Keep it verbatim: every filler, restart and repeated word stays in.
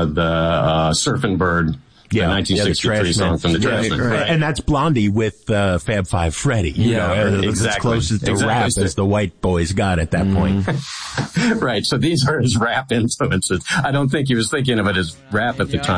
uh, the uh, Surfin' Bird. Yeah, the nineteen sixty-three yeah, song from the yeah, Trashman. Right. And that's Blondie with uh, Fab Five Freddy. You yeah, know, right, it's exactly. as close to exactly. rap as the white boys got at that point. Right, so these are his rap influences. I don't think he was thinking of it as rap at the time.